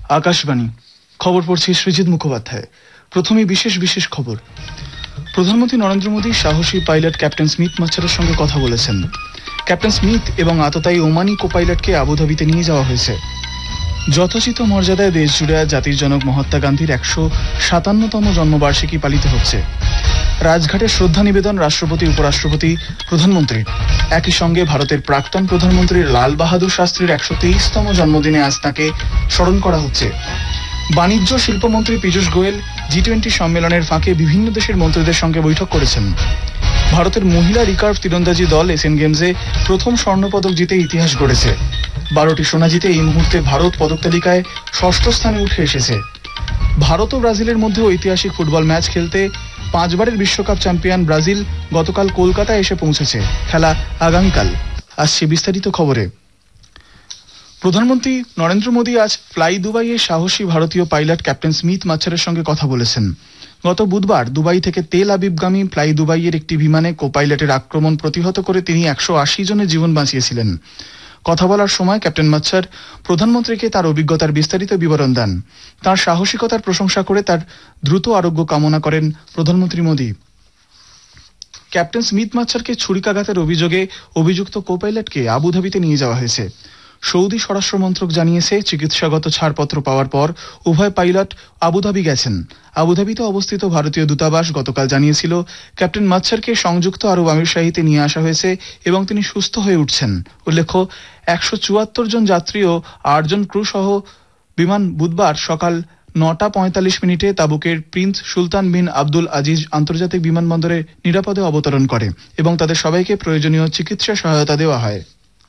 আকাশবাণী খবর পড়ছি সৃজিত মুখোপাধ্যায়। প্রথমে বিশেষ খবর। প্রধানমন্ত্রী নরেন্দ্র মোদী সাহসী পাইলট ক্যাপ্টেন স্মিথ মাচ্ছারের সঙ্গে কথা বলেছেন। ক্যাপ্টেন স্মিথ এবং আততায়ী ওমানি কো পাইলটকে আবুধাবিতে নিয়ে যাওয়া হয়েছে। যথোচিত মর্যাদায় দেশ জুড়ে আজ জাতির জনক মহাত্মা গান্ধীর 157তম জন্মবার্ষিকী পালিত হচ্ছে। রাজঘাটে শ্রদ্ধা নিবেদন রাষ্ট্রপতি, উপরাষ্ট্রপতি, প্রধানমন্ত্রীর। একই সঙ্গে ভারতের প্রাক্তন প্রধানমন্ত্রী লাল বাহাদুর শাস্ত্রীর 123তম জন্মদিনে আজ তাঁকে স্মরণ করা হচ্ছে। বাণিজ্য শিল্পমন্ত্রী পীযূষ গোয়েল G20 সম্মেলনের ফাঁকে বিভিন্ন দেশের মন্ত্রীদের সঙ্গে বৈঠক করেছেন। ভারতের মহিলা রিকার্ভ তীরন্দাজি দল এশিয়ান গেমসে প্রথম স্বর্ণপদক জিতে ইতিহাস গড়েছে। 12টি সোনা জিতে এই মুহূর্তে ভারত পদক তালিকায় ষষ্ঠ স্থানে উঠে এসেছে। ভারত ও ব্রাজিলের মধ্যে ঐতিহাসিক ফুটবল ম্যাচ খেলতে 5 বারের বিশ্বকাপ চ্যাম্পিয়ন ব্রাজিল গতকাল কলকাতায় এসে পৌঁছেছে। খেলা আগামীকাল। আসছে বিস্তারিত খবরে। প্রধানমন্ত্রী নরেন্দ্র মোদী আজ ফ্লাই দুবাইয়ে সাহসী ভারতীয় পাইলট ক্যাপ্টেন স্মিথ মাচ্ছারের সঙ্গে কথা বলেছেন। গত বুধবার দুবাই থেকে তেল আবিবগামী ফ্লাই দুবাইয়ের একটি বিমানে কো পাইলটের আক্রমণ প্রতিহত করে তিনি 180 জনের জীবন বাঁচিয়েছিলেন। কথা বলার সময় ক্যাপ্টেন মাচ্ছার প্রধানমন্ত্রীকে তার অভিজ্ঞতার বিস্তারিত বিবরণ দেন। তার সাহসিকতার প্রশংসা করে তার দ্রুত আরোগ্য কামনা করেন প্রধানমন্ত্রী মোদী। ক্যাপ্টেন স্মিথ মাচ্ছারকে ছুরিকাঘাতের অভিযোগে অভিযুক্ত কো পাইলটকে আবুধাবিতে নিয়ে যাওয়া হয়েছে। সৌদি স্বরাষ্ট্র মন্ত্রক জানিয়েছে, চিকিৎসাগত ছাড়পত্র পাওয়ার পর উভয় পাইলট আবুধাবি গেছেন। আবুধাবিতে অবস্থিত ভারতীয় দূতাবাস গতকাল জানিয়েছিল, ক্যাপ্টেন মাচ্ছারকে সংযুক্ত আরব আমিরশাহিতে নিয়ে আসা হয়েছে এবং তিনি সুস্থ হয়ে উঠছেন। উল্লেখ্য, 174 জন যাত্রী ও 8 জন ক্রু সহ বিমান বুধবার সকাল 9:45 তাবুকের প্রিন্স সুলতান বিন আব্দুল আজিজ আন্তর্জাতিক বিমানবন্দরে নিরাপদে অবতরণ করে এবং তাদের সবাইকে প্রয়োজনীয় চিকিৎসা সহায়তা দেওয়া হয়।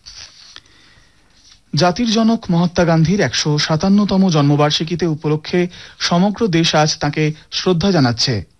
জাতির জনক মহাত্মা গান্ধীর 157তম জন্মবার্ষিকীতে উপলক্ষে সমগ্র দেশ আজ তাঁকে শ্রদ্ধা জানাচ্ছে।